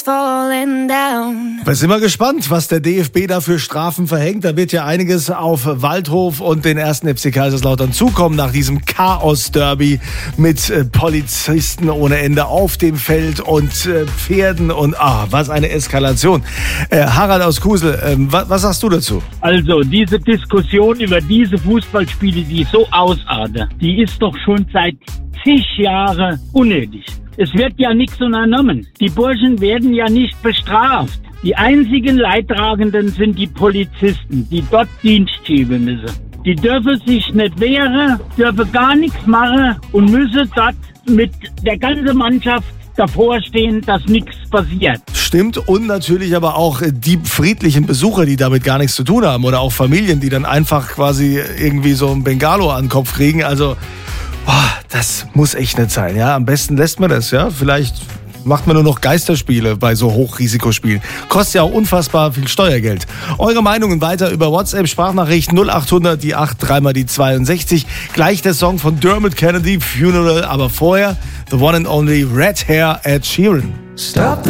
falling down. Wir sind mal gespannt, was der DFB da für Strafen verhängt. Da wird ja einiges auf Waldhof und den 1. FC Kaiserslautern zukommen nach diesem Chaos-Derby mit Polizisten ohne Ende auf dem Feld und Pferden und was eine Eskalation. Harald aus Kusel, was sagst du dazu? Also diese Diskussion über diese Fußballspiele, die so ausartet, die ist doch schon seit zig Jahren unnötig. Es wird ja nichts unternommen. Die Burschen werden ja nicht bestraft. Die einzigen Leidtragenden sind die Polizisten, die dort Dienst schieben müssen. Die dürfen sich nicht wehren, dürfen gar nichts machen und müssen dort mit der ganzen Mannschaft davor stehen, dass nichts passiert. Stimmt, und natürlich aber auch die friedlichen Besucher, die damit gar nichts zu tun haben, oder auch Familien, die dann einfach quasi irgendwie so ein Bengalo an den Kopf kriegen. Also das muss echt nicht sein. Ja, am besten lässt man das. Ja, vielleicht macht man nur noch Geisterspiele bei so Hochrisikospielen. Kostet ja auch unfassbar viel Steuergeld. Eure Meinungen weiter über WhatsApp, Sprachnachricht 0800 die 8 3 mal die 62. Gleich der Song von Dermot Kennedy, Funeral, aber vorher The One and Only Red Hair Ed Sheeran. Stop the